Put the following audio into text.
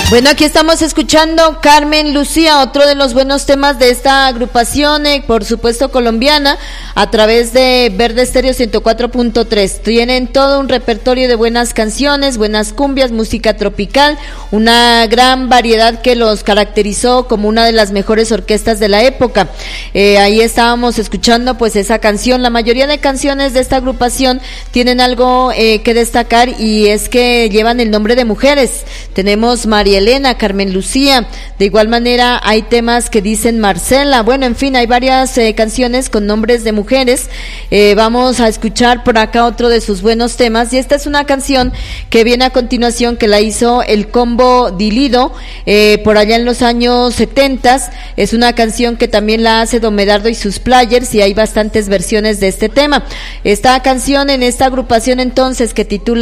Bueno, aquí estamos escuchando Carmen Lucía, otro de los buenos temas de esta agrupación, por supuesto colombiana, a través de Verde Estéreo 104.3. Tienen todo un repertorio de buenas canciones, buenas cumbias, música tropical, una gran variedad que los caracterizó como una de las mejores orquestas de la época. Ahí estábamos escuchando pues esa canción. La mayoría de canciones de esta agrupación tienen algo que destacar, y es que llevan el nombre de mujeres. Tenemos María Elena, Carmen Lucía, de igual manera hay temas que dicen Marcela. Bueno, en fin, hay varias canciones con nombres de mujeres. Vamos a escuchar por acá otro de sus buenos temas, y esta es una canción que viene a continuación, que la hizo el Combo Di Lido por allá en los años 70. Es una canción que también la hace Don Medardo y sus Players, y hay bastantes versiones de este tema. Esta canción en esta agrupación entonces, que titula